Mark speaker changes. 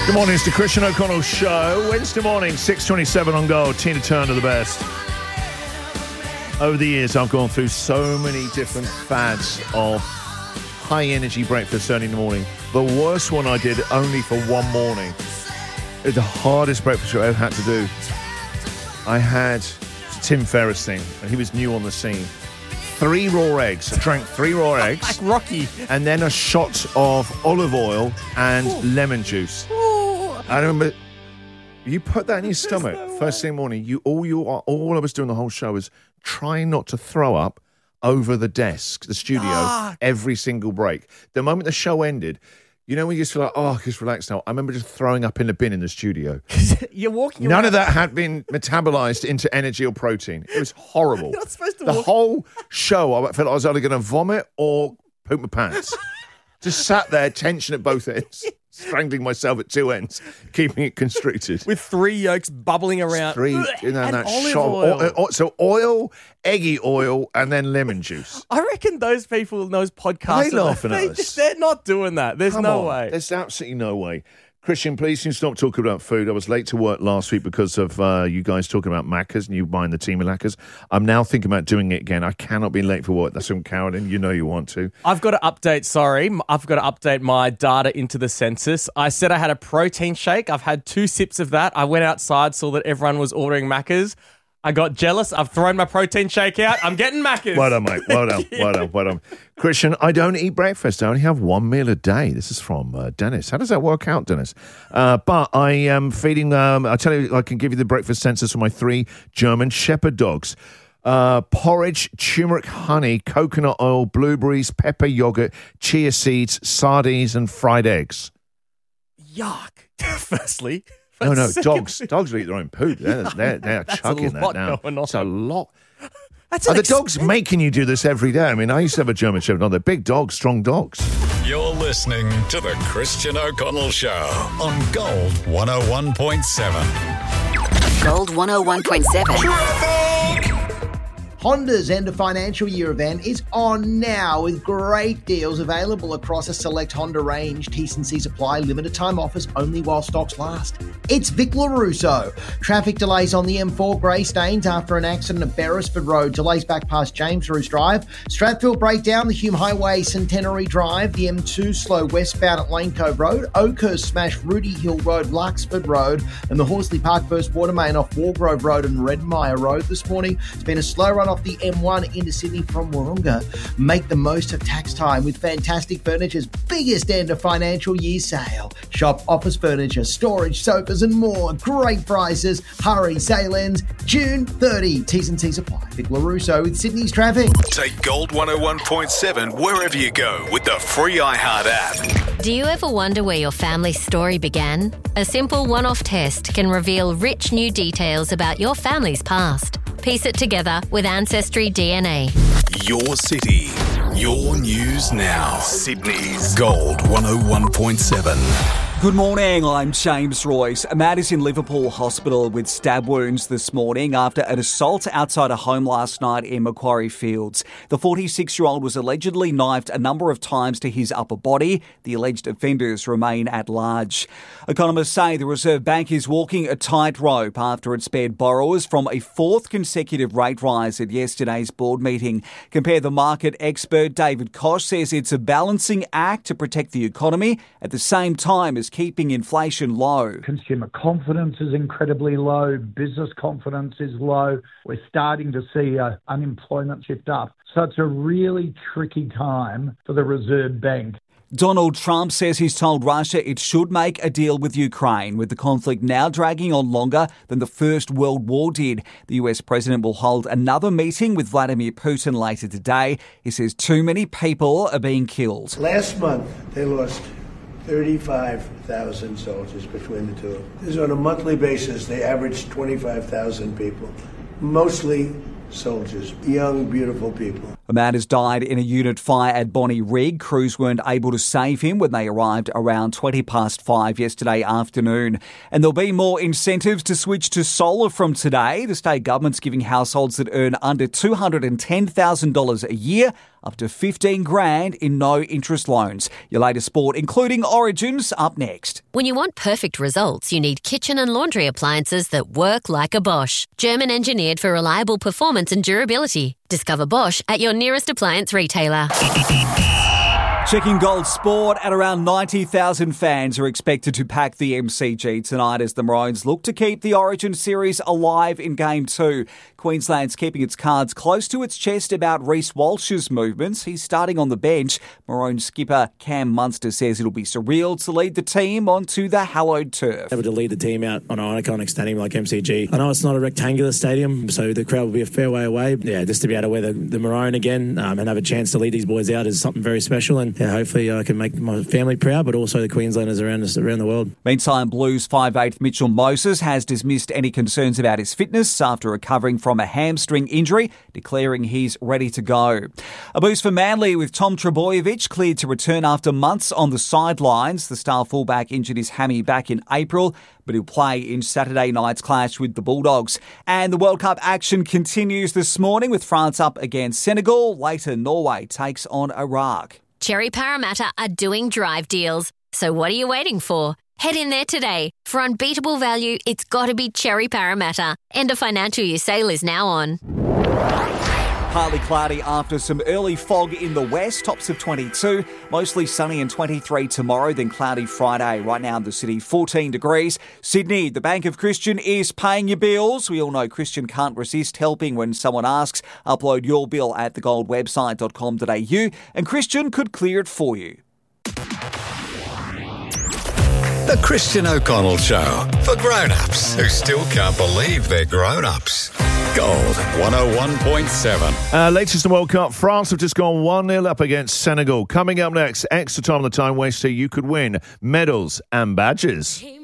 Speaker 1: Good morning, it's the Christian O'Connell Show. Wednesday morning, 6:27 on Gold. Tina Turner, the best. Over the years, I've gone through so many different fads of high-energy breakfast early in the morning. The worst one I did only for one morning. It was the hardest breakfast I ever had to do. I had Tim Ferriss thing, and he was new on the scene. 3 raw eggs. I drank 3 raw eggs.
Speaker 2: Like Rocky.
Speaker 1: And then a shot of olive oil and lemon juice. I remember you put that in your stomach first thing in the morning. All I was doing the whole show was trying not to throw up over the desk, the studio, every single break. The moment the show ended, you know when you just feel like, just relax now. I remember just throwing up in the bin in the studio.
Speaker 2: You're walking
Speaker 1: None
Speaker 2: around.
Speaker 1: of that had been metabolized into energy or protein. It was horrible.
Speaker 2: You're not supposed to
Speaker 1: the
Speaker 2: walk.
Speaker 1: whole show, I felt like I was either going to vomit or poop my pants. Just sat there, tension at both ends, strangling myself at 2 ends, keeping it constricted.
Speaker 2: With 3 yolks bubbling around.
Speaker 1: 3,
Speaker 2: and
Speaker 1: that
Speaker 2: olive
Speaker 1: shot.
Speaker 2: oil.
Speaker 1: So oil, eggy oil, and then lemon juice.
Speaker 2: I reckon those people in those podcasts...
Speaker 1: Are they laughing at us?
Speaker 2: They're not doing that. There's
Speaker 1: Come
Speaker 2: no
Speaker 1: on.
Speaker 2: way.
Speaker 1: There's absolutely no way. Christian, please can you stop talking about food. I was late to work last week because of you guys talking about Macca's and you buying the team of Macca's. I'm now thinking about doing it again. I cannot be late for work. That's from Carolyn. You know you want to.
Speaker 2: I've got to update my data into the census. I said I had a protein shake. I've had 2 sips of that. I went outside, saw that everyone was ordering Macca's. I got jealous. I've thrown my protein shake out. I'm getting Macca's.
Speaker 1: Well done, mate. Well done. Well done. Christian, I don't eat breakfast. I only have 1 meal a day. This is from Dennis. How does that work out, Dennis? But I am feeding, I tell you, I can give you the breakfast census for my 3 German Shepherd dogs. Porridge, turmeric, honey, coconut oil, blueberries, pepper yogurt, chia seeds, sardines, and fried eggs.
Speaker 2: Yuck. Firstly.
Speaker 1: No,
Speaker 2: Secondly-
Speaker 1: dogs will eat their own poop. They're chugging that now.
Speaker 2: Going on.
Speaker 1: It's a lot.
Speaker 2: That's
Speaker 1: Are
Speaker 2: an
Speaker 1: the dogs making you do this every day? I mean, I used to have a German Shepherd. No, they're big dogs, strong dogs.
Speaker 3: You're listening to the Christian O'Connell Show on Gold 101.7.
Speaker 4: Gold 101.7.
Speaker 5: Honda's end of financial year event is on now with great deals available across a select Honda range. T&Cs apply, limited time offers only while stocks last. It's Vic LaRusso. Traffic delays on the M4 Grey Stains after an accident at Beresford Road. Delays back past James Roos Drive. Strathfield breakdown, the Hume Highway Centenary Drive. The M2 slow westbound at Lane Cove Road. Oakhurst smashed Rudy Hill Road, Luxford Road. And the Horsley Park burst water main off Wargrove Road and Redmire Road this morning. It's been a slow run off the M1 into Sydney from Wahroonga. Make the most of tax time with Fantastic Furniture's biggest end of financial year sale. Shop office furniture, storage, sofas and more. Great prices. Hurry, sale ends June 30. T&Cs apply. Vic LaRusso with Sydney's traffic.
Speaker 3: Take Gold 101.7 wherever you go with the free iHeart app.
Speaker 4: Do you ever wonder where your family's story began? A simple one-off test can reveal rich new details about your family's past. Piece it together with Ancestry DNA.
Speaker 3: Your city, your news now. Sydney's Gold 101.7.
Speaker 6: Good morning, I'm James Royce. A man is in Liverpool Hospital with stab wounds this morning after an assault outside a home last night in Macquarie Fields. The 46-year-old was allegedly knifed a number of times to his upper body. The alleged offenders remain at large. Economists say the Reserve Bank is walking a tightrope after it spared borrowers from a 4th consecutive rate rise at yesterday's board meeting. Compare the market expert David Koch says it's a balancing act to protect the economy at the same time as keeping inflation low.
Speaker 7: Consumer confidence is incredibly low. Business confidence is low. We're starting to see unemployment shift up. So it's a really tricky time for the Reserve Bank.
Speaker 6: Donald Trump says he's told Russia it should make a deal with Ukraine, with the conflict now dragging on longer than the First World War did. The US president will hold another meeting with Vladimir Putin later today. He says too many people are being killed.
Speaker 8: Last month, they lost 35,000 soldiers between the two. This is on a monthly basis. They averaged 25,000 people, mostly soldiers, young, beautiful people.
Speaker 6: A man has died in a unit fire at Bonnie Rig. Crews weren't able to save him when they arrived around 5:20 yesterday afternoon. And there'll be more incentives to switch to solar from today. The state government's giving households that earn under $210,000 a year up to $15,000 in no-interest loans. Your latest sport, including Origins, up next.
Speaker 4: When you want perfect results, you need kitchen and laundry appliances that work like a Bosch. German engineered for reliable performance and durability. Discover Bosch at your nearest appliance retailer.
Speaker 6: Checking Gold Sport, at around 90,000 fans are expected to pack the MCG tonight as the Maroons look to keep the Origin series alive in Game 2. Queensland's keeping its cards close to its chest about Reece Walsh's movements. He's starting on the bench. Maroons skipper Cam Munster says it'll be surreal to lead the team onto the hallowed turf.
Speaker 9: Able to lead the team out on an iconic stadium like MCG. I know it's not a rectangular stadium, so the crowd will be a fair way away. Yeah, just to be able to wear the maroon again and have a chance to lead these boys out is something very special. And yeah, hopefully I can make my family proud, but also the Queenslanders around the world.
Speaker 6: Meantime, Blues 5'8" Mitchell Moses has dismissed any concerns about his fitness after recovering from a hamstring injury, declaring he's ready to go. A boost for Manly with Tom Trbojevic cleared to return after months on the sidelines. The star fullback injured his hammy back in April, but he'll play in Saturday night's clash with the Bulldogs. And the World Cup action continues this morning with France up against Senegal. Later, Norway takes on Iraq.
Speaker 4: Cherry Parramatta are doing drive deals. So what are you waiting for? Head in there today. For unbeatable value, it's got to be Cherry Parramatta. End of financial year sale is now on.
Speaker 6: Partly cloudy after some early fog in the west, tops of 22. Mostly sunny and 23 tomorrow, then cloudy Friday. Right now in the city, 14 degrees. Sydney, the Bank of Christian is paying your bills. We all know Christian can't resist helping when someone asks. Upload your bill at thegoldwebsite.com.au and Christian could clear it for you.
Speaker 10: The Christian O'Connell Show, for grown-ups who still can't believe they're grown-ups. Gold 101.7.
Speaker 1: Latest in the World Cup, France have just gone 1-0 up against Senegal. Coming up next, extra time on the time waster, you could win medals and badges.